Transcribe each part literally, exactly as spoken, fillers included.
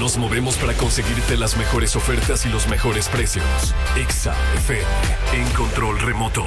nos movemos para conseguirte las mejores ofertas y los mejores precios. Exa F M, en control remoto.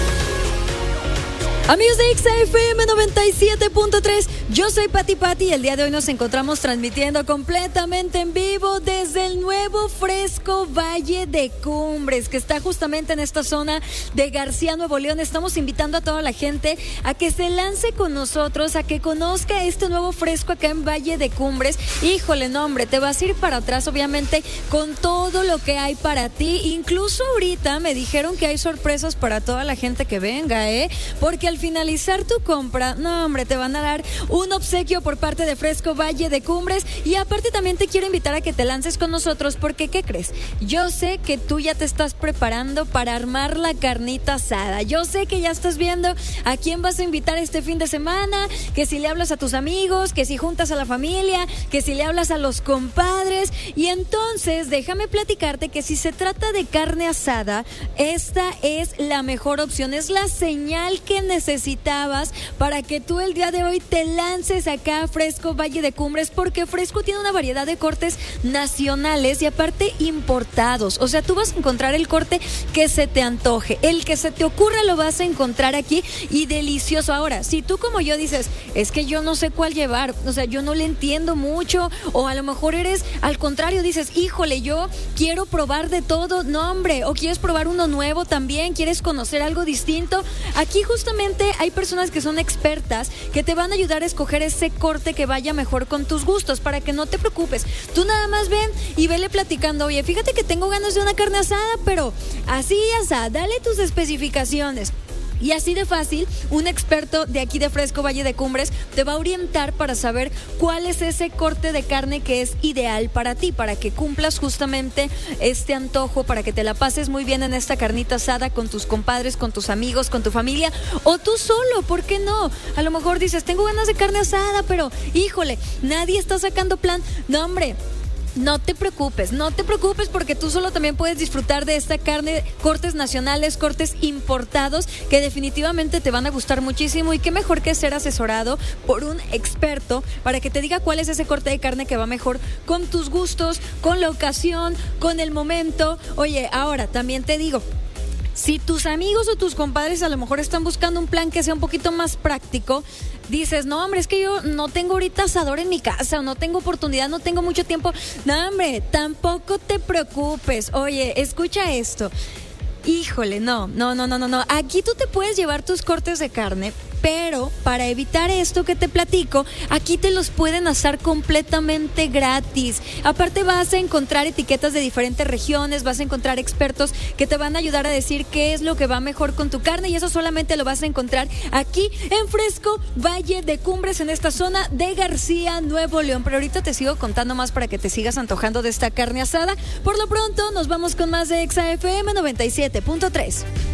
Amigos de Exa F M noventa y siete punto tres, yo soy Pati Pati y el día de hoy nos encontramos transmitiendo completamente en vivo desde el nuevo Fresco Valle de Cumbres, que está justamente en esta zona de García, Nuevo León. Estamos invitando a toda la gente a que se lance con nosotros, a que conozca este nuevo fresco acá en Valle de Cumbres. Híjole, no hombre, te vas a ir para atrás obviamente con todo lo que hay para ti. Incluso ahorita me dijeron que hay sorpresas para toda la gente que venga, ¿eh? Porque al finalizar tu compra, no hombre, te van a dar un obsequio por parte de Fresco Valle de Cumbres. Y aparte también te quiero invitar a que te lances con nosotros, porque ¿qué crees? Yo sé que tú ya te estás preparando para armar la carnita asada. Yo sé que ya estás viendo a quién vas a invitar este fin de semana, que si le hablas a tus amigos, que si juntas a la familia, que si le hablas a los compadres. Y entonces déjame platicarte que si se trata de carne asada, esta es la mejor opción, es la señal que necesitas necesitabas para que tú el día de hoy te lances acá a Fresco Valle de Cumbres, porque Fresco tiene una variedad de cortes nacionales y aparte importados. O sea, tú vas a encontrar el corte que se te antoje, el que se te ocurra lo vas a encontrar aquí, y delicioso. Ahora, si tú como yo dices, es que yo no sé cuál llevar, o sea, yo no le entiendo mucho, o a lo mejor eres al contrario, dices, híjole, yo quiero probar de todo, no hombre, o quieres probar uno nuevo también, quieres conocer algo distinto, aquí justamente hay personas que son expertas que te van a ayudar a escoger ese corte que vaya mejor con tus gustos, para que no te preocupes. Tú nada más ven y vele platicando, oye, fíjate que tengo ganas de una carne asada, pero así asada, dale tus especificaciones. Y así de fácil, un experto de aquí de Fresco Valle de Cumbres te va a orientar para saber cuál es ese corte de carne que es ideal para ti, para que cumplas justamente este antojo, para que te la pases muy bien en esta carnita asada con tus compadres, con tus amigos, con tu familia, o tú solo, ¿por qué no? A lo mejor dices, tengo ganas de carne asada, pero híjole, nadie está sacando plan. No, hombre, no te preocupes, no te preocupes, porque tú solo también puedes disfrutar de esta carne, cortes nacionales, cortes importados, que definitivamente te van a gustar muchísimo. Y qué mejor que ser asesorado por un experto para que te diga cuál es ese corte de carne que va mejor con tus gustos, con la ocasión, con el momento. Oye, ahora también te digo, si tus amigos o tus compadres a lo mejor están buscando un plan que sea un poquito más práctico, dices, no hombre, es que yo no tengo ahorita asador en mi casa, o no tengo oportunidad, no tengo mucho tiempo. No hombre, tampoco te preocupes. Oye, escucha esto. Híjole, no, no, no, no, no, no. Aquí tú te puedes llevar tus cortes de carne, pero para evitar esto que te platico, aquí te los pueden asar completamente gratis. Aparte vas a encontrar etiquetas de diferentes regiones, vas a encontrar expertos que te van a ayudar a decir qué es lo que va mejor con tu carne, y eso solamente lo vas a encontrar aquí en Fresco Valle de Cumbres, en esta zona de García, Nuevo León. Pero ahorita te sigo contando más para que te sigas antojando de esta carne asada. Por lo pronto nos vamos con más de Exa F M noventa y siete punto tres.